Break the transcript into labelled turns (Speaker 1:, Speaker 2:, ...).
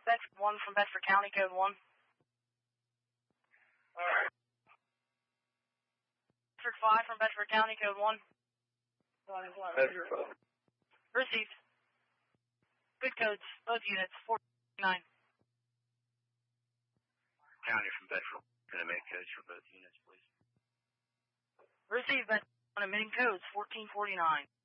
Speaker 1: Bedford 1 from Bedford County, code 1.
Speaker 2: Alright.
Speaker 1: Bedford 5 from Bedford County, code 1.
Speaker 2: Bedford 5.
Speaker 1: Received. Good codes, both units, 449.
Speaker 3: County from Bedford. Can I make codes for both units, please?
Speaker 1: Received, Bedford 1, emitting codes, 1449.